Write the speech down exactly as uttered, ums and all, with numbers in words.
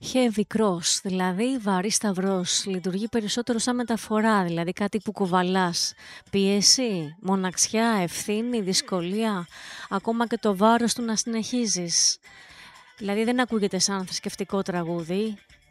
Heavy cross, δηλαδή βαρύ σταυρός. Λειτουργεί περισσότερο σαν μεταφορά, δηλαδή κάτι που κουβαλάς. Πίεση, μοναξιά, ευθύνη, δυσκολία, ακόμα και το βάρος του να συνεχίζεις. Δηλαδή δεν ακούγεται σαν θρησκευτικό τραγούδι.